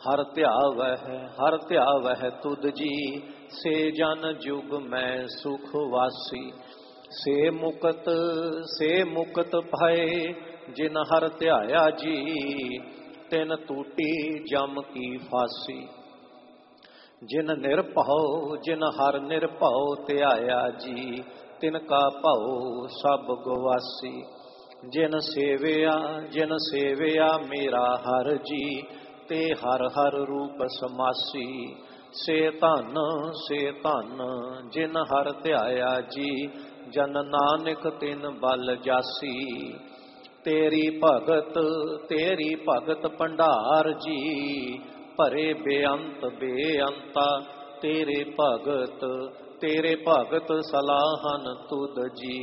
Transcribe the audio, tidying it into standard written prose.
ਹਰ ਧਿਆਵਹਿ ਤੁਧ ਜੀ, ਸੇ ਜਨ ਜੁਗ ਮੈਂ ਸੁਖ ਵਾਸੀ। ਸੇ ਮੁਕਤ ਭਏ, ਜਿਨ ਹਰ ਧਿਆਇਆ ਜੀ, ਤਿਨ ਟੂਟੀ ਜਮ ਕੀ ਫਾਸੀ। ਜਿਨ ਹਰ ਨਿਰਭਉ ਧਿਆਇਆ ਜੀ, ਤਿਨ ਕਾ ਭਉ ਸਭ ਗਵਾਸੀ। ਜਿਨ ਸੇਵਿਆ ਮੇਰਾ ਹਰ ਜੀ, ਤੇ ਹਰ ਹਰ ਰੂਪ ਸਮਾਸੀ। ਸੇ ਧਨ ਜਿਨ ਹਰ ਧਿਆਇਆ ਜੀ, ਜਨ ਨਾਨਕ ਤਿਨ ਬਲ ਜਾਸੀ। ਤੇਰੀ ਭਗਤ ਭੰਡਾਰ ਜੀ, ਭਰੇ ਬੇਅੰਤਾ। ਤੇਰੇ ਭਗਤ ਸਲਾਹਨ ਤੁਧ ਜੀ।